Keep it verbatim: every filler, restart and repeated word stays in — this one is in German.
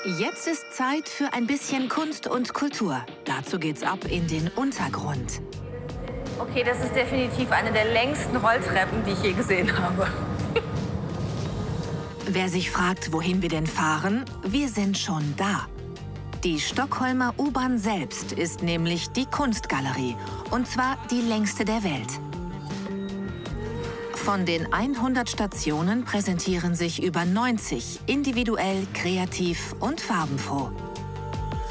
Jetzt ist Zeit für ein bisschen Kunst und Kultur. Dazu geht's ab in den Untergrund. Okay, das ist definitiv eine der längsten Rolltreppen, die ich je gesehen habe. Wer sich fragt, wohin wir denn fahren, wir sind schon da. Die Stockholmer U-Bahn selbst ist nämlich die Kunstgalerie, und zwar die längste der Welt. Von den hundert Stationen präsentieren sich über neunzig individuell, kreativ und farbenfroh.